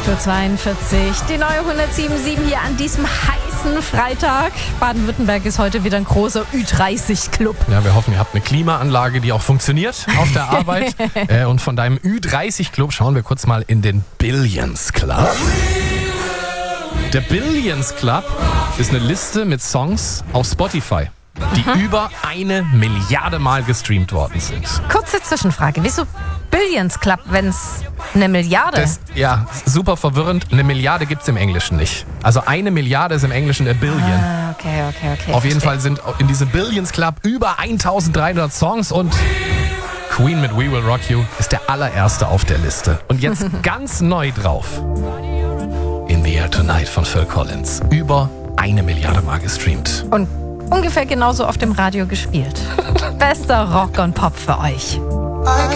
8.42 Uhr. Die neue 107.7 hier an diesem heißen Freitag. Baden-Württemberg ist heute wieder ein großer Ü30-Club. Ja, wir hoffen, ihr habt eine Klimaanlage, die auch funktioniert auf der Arbeit. Und von deinem Ü30-Club schauen wir kurz mal in den Billions Club. Der Billions Club ist eine Liste mit Songs auf Spotify, die über 1 Milliarde Mal gestreamt worden sind. Kurze Zwischenfrage. Wieso Billions Club, wenn es eine Milliarde ist? Ja, super verwirrend. Eine Milliarde gibt es im Englischen nicht. Also 1 Milliarde ist im Englischen a billion. Okay. Auf jeden Fall sind in diesem Billions Club über 1300 Songs und Queen mit We Will Rock You ist der allererste auf der Liste. Und jetzt ganz neu drauf. In the Air Tonight von Phil Collins. Über 1 Milliarde Mal gestreamt. Und ungefähr genauso auf dem Radio gespielt. Bester Rock und Pop für euch.